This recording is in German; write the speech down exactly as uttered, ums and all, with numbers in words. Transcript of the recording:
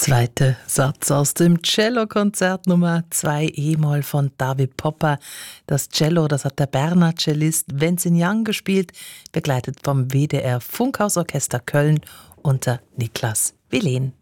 Zweiter Satz aus dem Cellokonzert Nummer zwei E-Moll von David Popper. Das Cello, das hat der Berner Cellist Wenzin Young gespielt, begleitet vom W D R Funkhausorchester Köln unter Niklas Wilén.